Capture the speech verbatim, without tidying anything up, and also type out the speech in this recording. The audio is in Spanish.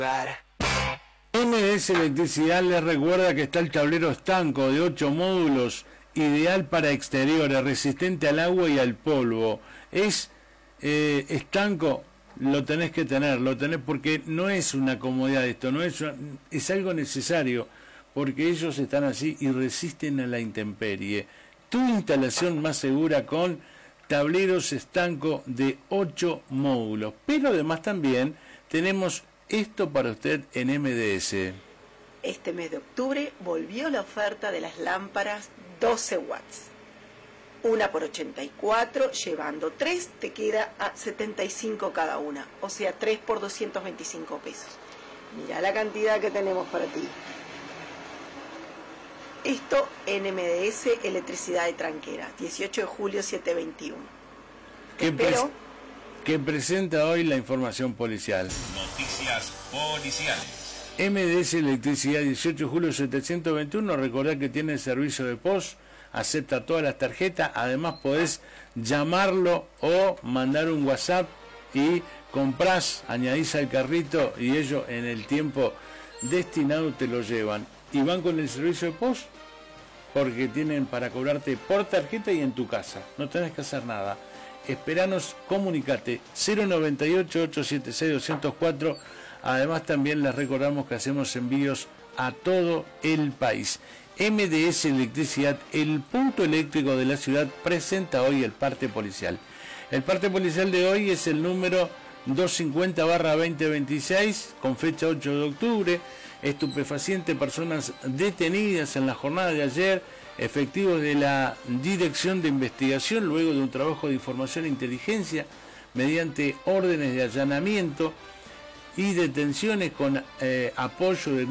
M D S Electricidad les recuerda que está el tablero estanco de ocho módulos, ideal para exteriores, resistente al agua y al polvo. Es eh, estanco, lo tenés que tener, lo tenés porque no es una comodidad esto, no es, una, es algo necesario, porque ellos están así y resisten a la intemperie. Tu instalación más segura con tableros estanco de ocho módulos, pero además también tenemos esto para usted en M D S. Este mes de octubre volvió la oferta de las lámparas doce watts. Una por ochenta y cuatro, llevando tres te queda a setenta y cinco cada una, o sea tres por doscientos veinticinco pesos. Mirá la cantidad que tenemos para ti. Esto en M D S Electricidad de Tranquera, dieciocho de julio setecientos veintiuno. ¿Qué Pero... que presenta hoy la información policial. Noticias policiales. M D S Electricidad, dieciocho de julio setecientos veintiuno, recordad que tiene el servicio de post, acepta todas las tarjetas, además podés llamarlo o mandar un WhatsApp y comprás, añadís al carrito y ellos en el tiempo destinado te lo llevan. Y van con el servicio de post porque tienen para cobrarte por tarjeta y en tu casa, no tenés que hacer nada. Esperanos, comunicate cero noventa y ocho, ochocientos setenta y seis, doscientos cuatro. Además también les recordamos que hacemos envíos a todo el país. M D S Electricidad, el punto eléctrico de la ciudad, presenta hoy el parte policial. El parte policial de hoy es el número doscientos cincuenta barra veinte veintiséis, con fecha ocho de octubre. Estupefaciente, personas detenidas en la jornada de ayer, efectivos de la Dirección de Investigación, luego de un trabajo de información e inteligencia, mediante órdenes de allanamiento y detenciones con eh, apoyo del